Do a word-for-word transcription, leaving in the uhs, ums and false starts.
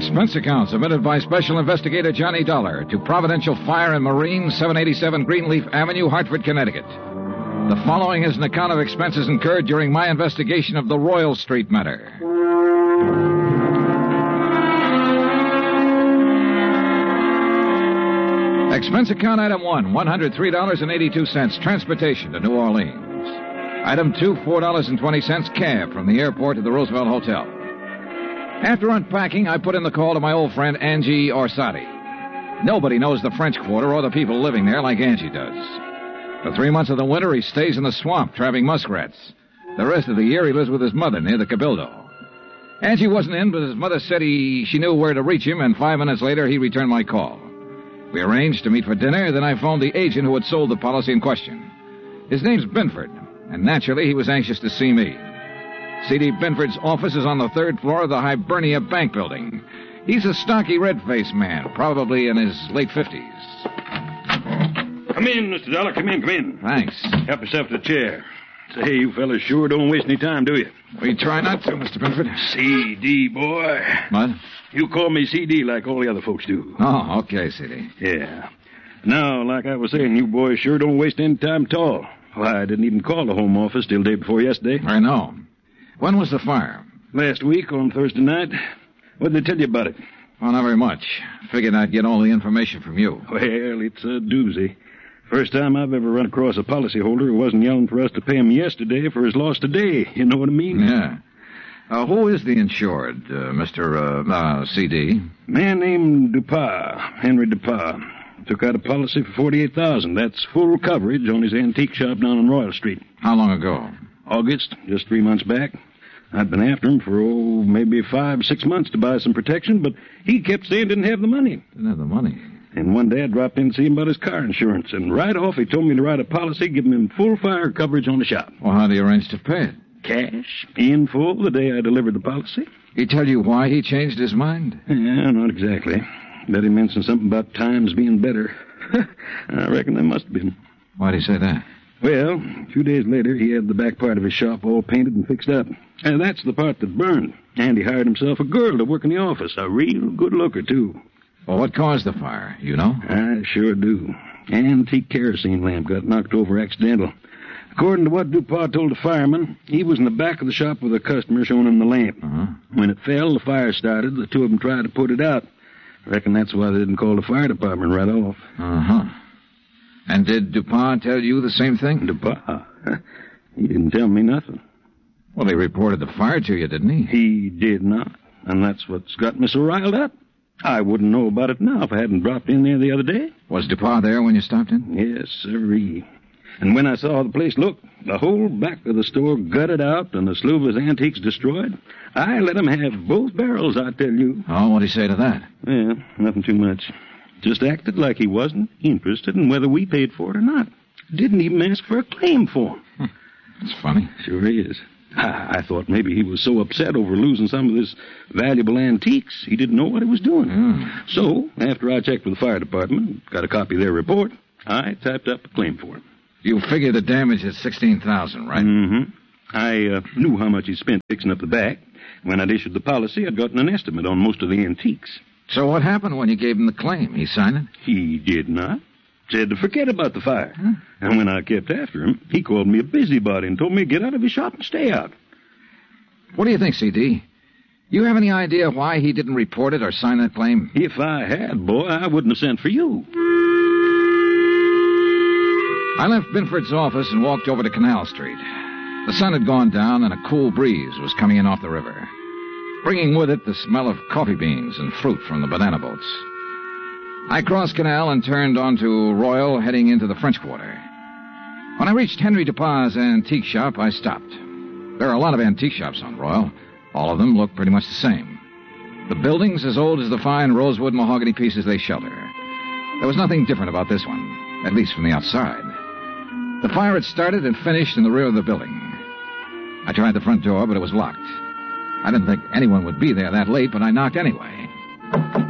Expense account submitted by Special Investigator Johnny Dollar to Providential Fire and Marine, seven eighty-seven Greenleaf Avenue, Hartford, Connecticut. The following is an account of expenses incurred during my investigation of the Royal Street matter. Expense account item one, one hundred three dollars and eighty-two cents, transportation to New Orleans. Item two, four dollars and twenty cents, cab from the airport to the Roosevelt Hotel. After unpacking, I put in the call to my old friend Angie Orsatti. Nobody knows the French Quarter or the people living there like Angie does. For three months of the winter, he stays in the swamp trapping muskrats. The rest of the year, he lives with his mother near the Cabildo. Angie wasn't in, but his mother said he she knew where to reach him, and five minutes later, he returned my call. We arranged to meet for dinner, then I phoned the agent who had sold the policy in question. His name's Binford, and naturally, he was anxious to see me. C D Binford's office is on the third floor of the Hibernia Bank building. He's a stocky, red-faced man, probably in his late fifties. Come in, Mister Dollar. Come in, come in. Thanks. Help yourself to the chair. Say, you fellas sure don't waste any time, do you? We try not to, Mister Binford. C D, boy. What? You call me C D like all the other folks do. Oh, okay, C D. Yeah. Now, like I was saying, you boys sure don't waste any time at all. Why, I didn't even call the home office till day before yesterday. I know. When was the fire? Last week on Thursday night. What did they tell you about it? Oh, not very much. Figured I'd get all the information from you. Well, it's a doozy. First time I've ever run across a policyholder who wasn't yelling for us to pay him yesterday for his loss today. You know what I mean? Yeah. Uh, who is the insured, uh, Mister Uh, uh, C D? Man named Dupas, Henry Dupas. Took out a policy for forty-eight thousand dollars. That's full coverage on his antique shop down on Royal Street. How long ago? August, just three months back. I'd been after him for, oh, maybe five, six months to buy some protection, but he kept saying didn't have the money. Didn't have the money? And one day I dropped in to see him about his car insurance, and right off he told me to write a policy giving him full fire coverage on the shop. Well, how do you arrange to pay it? Cash, in full, the day I delivered the policy. He tell you why he changed his mind? Yeah, not exactly. Bet he mentioned something about times being better. I reckon there must have been. Why'd he say that? Well, a few days later, he had the back part of his shop all painted and fixed up. And that's the part that burned. And he hired himself a girl to work in the office. A real good looker, too. Well, what caused the fire? You know? I sure do. Antique kerosene lamp got knocked over accidental. According to what Dupas told the fireman, he was in the back of the shop with a customer showing him the lamp. Uh-huh. When it fell, the fire started. The two of them tried to put it out. I reckon that's why they didn't call the fire department right off. Uh-huh. And did Dupas tell you the same thing? Dupas? He didn't tell me nothing. Well, he reported the fire to you, didn't he? He did not. And that's what's got me so riled up. I wouldn't know about it now if I hadn't dropped in there the other day. Was Dupas there when you stopped in? Yes, sirree. And when I saw the place look, the whole back of the store gutted out and a slew of his antiques destroyed, I let him have both barrels, I tell you. Oh, what'd he say to that? Well, nothing too much. Just acted like he wasn't interested in whether we paid for it or not. Didn't even ask for a claim form. Hmm. That's funny. Sure is. I, I thought maybe he was so upset over losing some of his valuable antiques, he didn't know what he was doing. Mm. So, after I checked with the fire department, got a copy of their report, I typed up a claim for him. You figure the damage is sixteen thousand dollars, right? Mm-hmm. I uh, knew how much he spent fixing up the back. When I'd issued the policy, I'd gotten an estimate on most of the antiques. So what happened when you gave him the claim? He signed it? He did not. Said to forget about the fire. Huh? And when I kept after him, he called me a busybody and told me to get out of his shop and stay out. What do you think, C D? You have any idea why he didn't report it or sign that claim? If I had, boy, I wouldn't have sent for you. I left Binford's office and walked over to Canal Street. The sun had gone down and a cool breeze was coming in off the river, bringing with it the smell of coffee beans and fruit from the banana boats. I crossed Canal and turned onto Royal, heading into the French Quarter. When I reached Henry Dupas' antique shop, I stopped. There are a lot of antique shops on Royal. All of them look pretty much the same. The building's as old as the fine rosewood mahogany pieces they shelter. There was nothing different about this one, at least from the outside. The fire had started and finished in the rear of the building. I tried the front door, but it was locked. I didn't think anyone would be there that late, but I knocked anyway.